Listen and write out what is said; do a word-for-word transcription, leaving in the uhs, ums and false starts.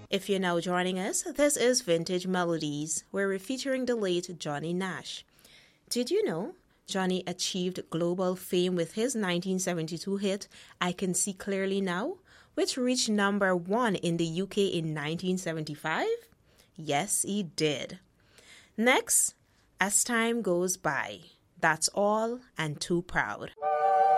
If you're now joining us, this is Vintage Melodies, where we're featuring the late Johnny Nash. Did you know Johnny achieved global fame with his nineteen seventy-two hit, I Can See Clearly Now, which reached number one in the U K in nineteen seventy-five? Yes, he did. Next, As Time Goes By, That's All and Too Proud.